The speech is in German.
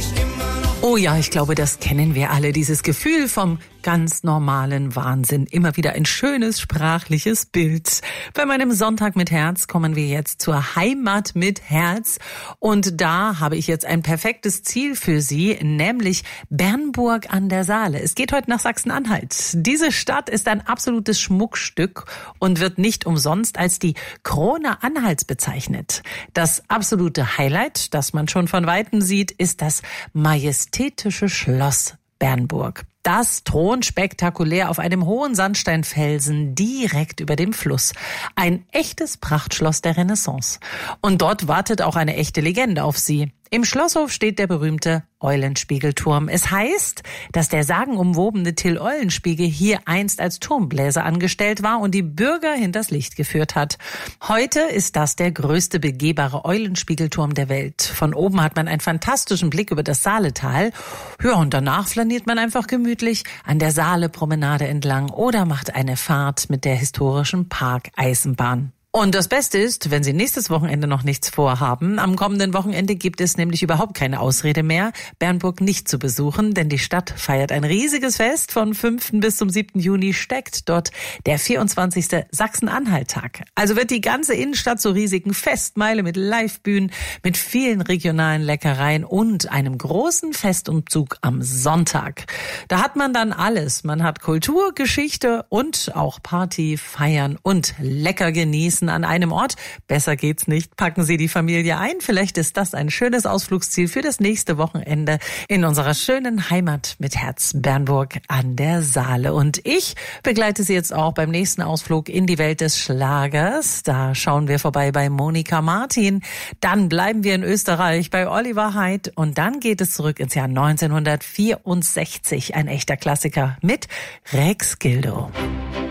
Oh ja, ich glaube, das kennen wir alle, dieses Gefühl vom ganz normalen Wahnsinn. Immer wieder ein schönes sprachliches Bild. Bei meinem Sonntag mit Herz kommen wir jetzt zur Heimat mit Herz. Und da habe ich jetzt ein perfektes Ziel für Sie, nämlich Bernburg an der Saale. Es geht heute nach Sachsen-Anhalt. Diese Stadt ist ein absolutes Schmuckstück und wird nicht umsonst als die Krone Anhalts bezeichnet. Das absolute Highlight, das man schon von Weitem sieht, ist das majestätische Schloss Bernburg. Das thront spektakulär auf einem hohen Sandsteinfelsen direkt über dem Fluss. Ein echtes Prachtschloss der Renaissance. Und dort wartet auch eine echte Legende auf Sie. Im Schlosshof steht der berühmte Eulenspiegelturm. Es heißt, dass der sagenumwobene Till Eulenspiegel hier einst als Turmbläser angestellt war und die Bürger hinters Licht geführt hat. Heute ist das der größte begehbare Eulenspiegelturm der Welt. Von oben hat man einen fantastischen Blick über das Saaletal. Ja, und danach flaniert man einfach gemütlich an der Saale-Promenade entlang oder macht eine Fahrt mit der historischen Park-Eisenbahn. Und das Beste ist, wenn Sie nächstes Wochenende noch nichts vorhaben, am kommenden Wochenende gibt es nämlich überhaupt keine Ausrede mehr, Bernburg nicht zu besuchen, denn die Stadt feiert ein riesiges Fest. Von 5. bis zum 7. Juni steckt dort der 24. Sachsen-Anhalt-Tag. Also wird die ganze Innenstadt zur riesigen Festmeile mit Livebühnen, mit vielen regionalen Leckereien und einem großen Festumzug am Sonntag. Da hat man dann alles. Man hat Kultur, Geschichte und auch Party, Feiern und lecker genießen an einem Ort. Besser geht's nicht. Packen Sie die Familie ein. Vielleicht ist das ein schönes Ausflugsziel für das nächste Wochenende in unserer schönen Heimat mit Herz, Bernburg an der Saale. Und ich begleite Sie jetzt auch beim nächsten Ausflug in die Welt des Schlagers. Da schauen wir vorbei bei Monika Martin. Dann bleiben wir in Österreich bei Oliver Haidt und dann geht es zurück ins Jahr 1964. Ein echter Klassiker mit Rex Gildo.